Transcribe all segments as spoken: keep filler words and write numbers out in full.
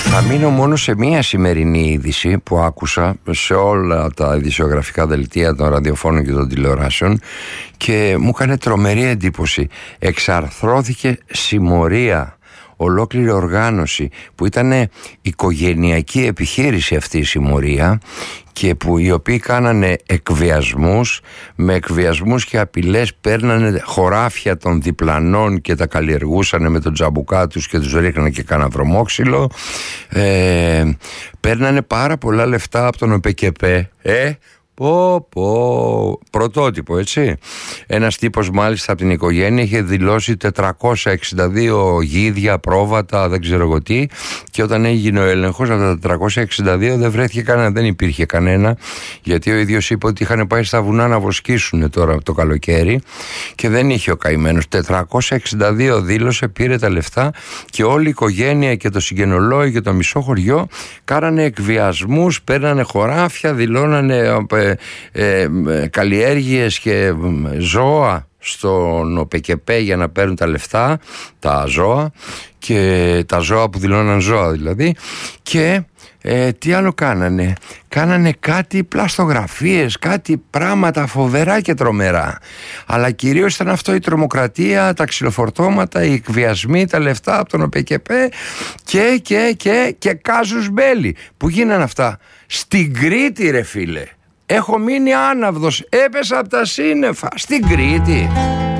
Θα μείνω μόνο σε μία σημερινή είδηση που άκουσα σε όλα τα ειδησιογραφικά δελτία των ραδιοφώνων και των τηλεοράσεων και μου έκανε τρομερή εντύπωση. Εξαρθρώθηκε συμμορία, ολόκληρη οργάνωση που ήταν οικογενειακή επιχείρηση αυτή η συμμορία και που οι οποίοι κάνανε εκβιασμούς, με εκβιασμούς και απειλές παίρνανε χωράφια των διπλανών και τα καλλιεργούσανε με τον τζαμπουκά τους και τους ρίχνανε και κάνα βρωμόξυλο, ε, παίρνανε πάρα πολλά λεφτά από τον ΟΠΕΚΕΠΕ, ε, Πω πω, πρωτότυπο, έτσι. Ένας τύπος μάλιστα από την οικογένεια είχε δηλώσει τετρακόσια εξήντα δύο γίδια, πρόβατα, δεν ξέρω εγώ τι, και όταν έγινε ο έλεγχος από τα τετρακόσια εξήντα δύο δεν βρέθηκε κανένα, δεν υπήρχε κανένα, γιατί ο ίδιος είπε ότι είχαν πάει στα βουνά να βοσκήσουν τώρα το καλοκαίρι και δεν είχε ο καημένος. τετρακόσια εξήντα δύο δήλωσε, πήρε τα λεφτά και όλη η οικογένεια και το συγγενολόι και το μισό χωριό κάνανε εκβιασμούς, παίρνανε χωράφια, δηλώνανε Ε, ε, καλλιέργειες και ζώα στον ΟΠΕΚΕΠΕ για να παίρνουν τα λεφτά, τα ζώα και τα ζώα που δηλώναν ζώα δηλαδή, και ε, τι άλλο κάνανε, κάνανε κάτι πλαστογραφίες, κάτι πράγματα φοβερά και τρομερά, αλλά κυρίως ήταν αυτό, η τρομοκρατία, τα ξυλοφορτώματα, οι εκβιασμοί, τα λεφτά από τον ΟΠΕΚΕΠΕ και και και και κάζους μπέλι. Που γίνανε αυτά στην Κρήτη, ρε φίλε. Έχω μείνει άναυδος, έπεσα από τα σύννεφα στην Κρήτη.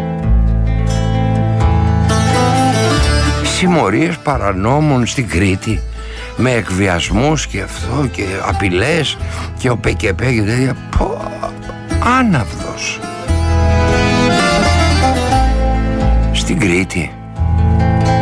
Συμμορίες παρανόμων στην Κρήτη με εκβιασμούς και αυτό και απειλές και ο ΠΚΠ και τέτοια. Πω, άναυδος στην Κρήτη.